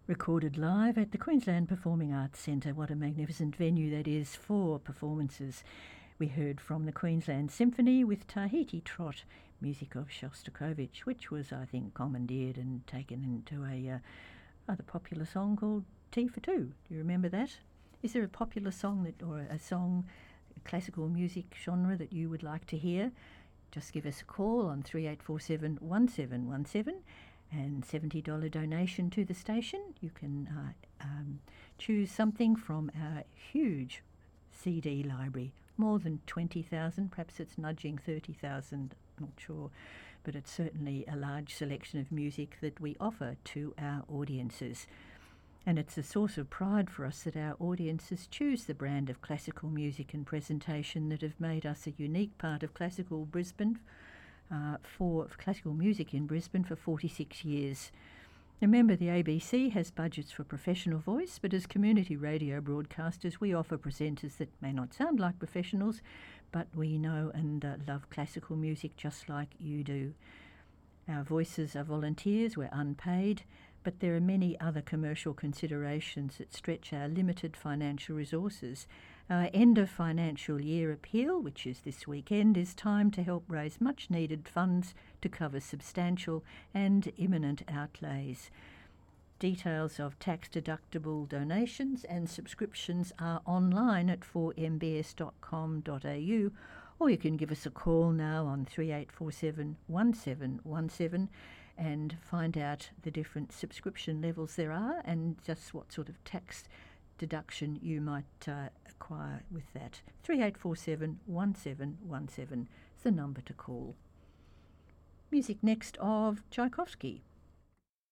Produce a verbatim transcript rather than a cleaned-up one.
Recorded live at the Queensland Performing Arts Centre. What a magnificent venue that is for performances. We heard from the Queensland Symphony with Tahiti Trot, music of Shostakovich, which was, I think, commandeered and taken into a uh, rather popular song called Tea for Two. Do you remember that? Is there a popular song that, or a song, a classical music genre that you would like to hear? Just give us a call on three eight four seven, one seven one seven and seventy dollars donation to the station. You can uh, um, choose something from our huge C D library, more than twenty thousand, perhaps it's nudging thirty thousand, not sure, but it's certainly a large selection of music that we offer to our audiences. And it's a source of pride for us that our audiences choose the brand of classical music and presentation that have made us a unique part of classical Brisbane, uh, for, for classical music in Brisbane for forty-six years. Remember, the A B C has budgets for professional voice, but as community radio broadcasters, we offer presenters that may not sound like professionals, but we know and uh, love classical music just like you do. Our voices are volunteers, we're unpaid, but there are many other commercial considerations that stretch our limited financial resources. Our end of financial year appeal, which is this weekend, is time to help raise much needed funds to cover substantial and imminent outlays. Details of tax-deductible donations and subscriptions are online at four m b s dot com dot a u, or you can give us a call now on three eight four seven, one seven one seven and find out the different subscription levels there are and just what sort of tax deduction you might uh, acquire with that. three eight four seven, one seven one seven is the number to call. Music next of Tchaikovsky.